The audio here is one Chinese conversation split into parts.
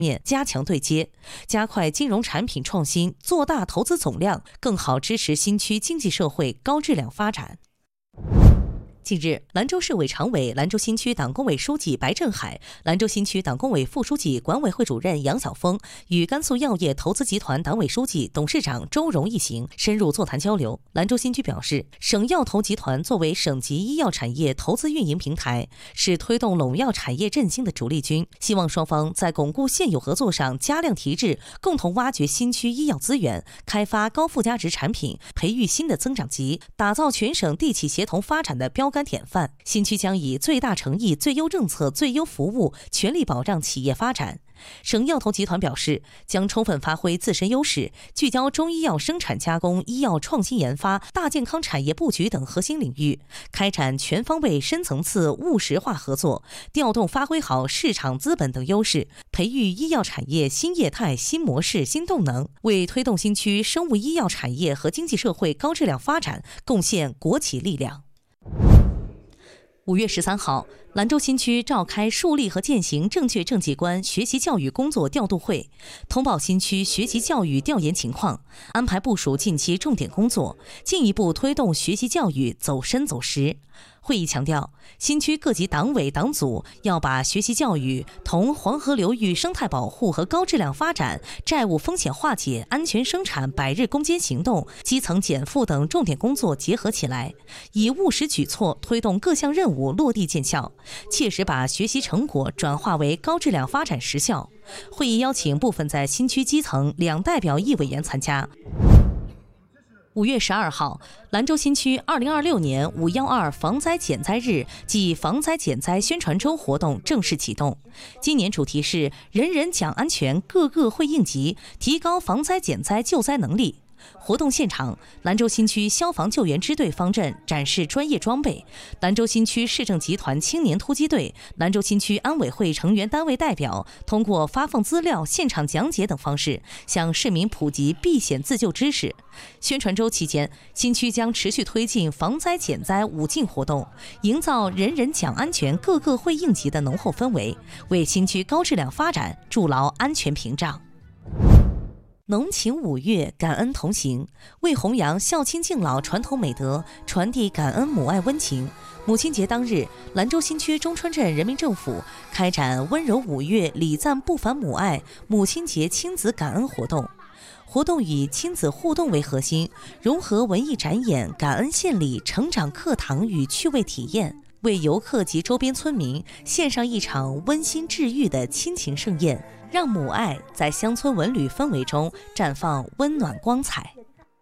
面加强对接，加快金融产品创新，做大投资总量，更好支持新区经济社会高质量发展。近日，兰州市委常委、兰州新区党工委书记白振海、兰州新区党工委副书记、管委会主任杨晓峰与甘肃药业投资集团党委书记、董事长周荣一行深入座谈交流。兰州新区表示，省药投集团作为省级医药产业投资运营平台，是推动陇药产业振兴的主力军，希望双方在巩固现有合作上加量提质，共同挖掘新区医药资源，开发高附加值产品，培育新的增长极，打造全省地企协同发展的标杆典范。新区将以最大诚意、最优政策、最优服务，全力保障企业发展。省药投集团表示，将充分发挥自身优势，聚焦中医药生产加工、医药创新研发、大健康产业布局等核心领域，开展全方位、深层次、务实化合作，调动发挥好市场资本等优势，培育医药产业新业态、新模式、新动能，为推动新区生物医药产业和经济社会高质量发展贡献国企力量。5月13号，兰州新区召开树立和践行正确政绩观学习教育工作调度会，通报新区学习教育调研情况，安排部署近期重点工作，进一步推动学习教育走深走实。会议强调，新区各级党委党组要把学习教育同黄河流域生态保护和高质量发展、债务风险化解、安全生产100日攻坚行动、基层减负等重点工作结合起来，以务实举措推动各项任务落地见效，切实把学习成果转化为高质量发展实效。会议邀请部分在新区基层2代表一委员参加。5月12号，兰州新区2026年512防灾减灾日暨防灾减灾宣传周活动正式启动。今年主题是“人人讲安全，个个会应急”，提高防灾减灾救灾能力。活动现场，兰州新区消防救援支队方阵展示专业装备，兰州新区市政集团青年突击队、兰州新区安委会成员单位代表通过发放资料、现场讲解等方式，向市民普及避险自救知识。宣传周期间，新区将持续推进防灾减灾5进活动，营造人人讲安全、个个会应急的浓厚氛围，为新区高质量发展筑牢安全屏障。浓情5月，感恩同行，为弘扬孝亲敬老传统美德，传递感恩母爱温情。母亲节当日，兰州新区中川镇人民政府开展温柔5月礼赞不凡母爱母亲节亲子感恩活动。活动以亲子互动为核心，融合文艺展演、感恩献礼、成长课堂与趣味体验，为游客及周边村民献上一场温馨治愈的亲情盛宴，让母爱在乡村文旅氛围中绽放温暖光彩。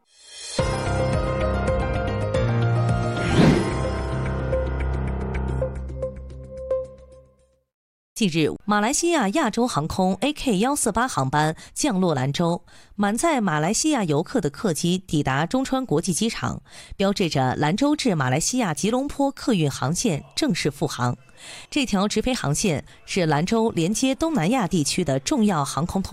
近日，马来西亚亚洲航空 AK148 航班降落兰州，满载马来西亚游客的客机抵达中川国际机场，标志着兰州至马来西亚吉隆坡客运航线正式复航。这条直飞航线是兰州连接东南亚地区的重要航空通